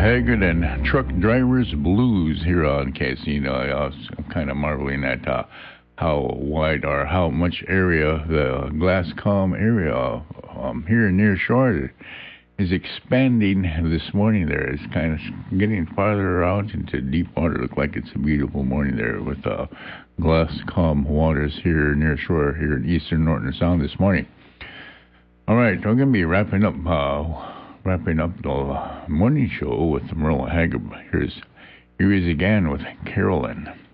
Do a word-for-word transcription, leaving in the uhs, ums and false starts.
Haggard and Truck Drivers Blues here on Casino. I'm kind of marveling at uh, how wide or how much area the Glasscom area um, here near shore is expanding this morning there. It's kind of getting farther out into deep water. Look like it's a beautiful morning there with uh, Glasscom waters here near shore here in eastern Norton Sound this morning. All right, we're going to be wrapping up uh, wrapping up the morning show with Merle Haggard. Here's here he is again with Carolyn.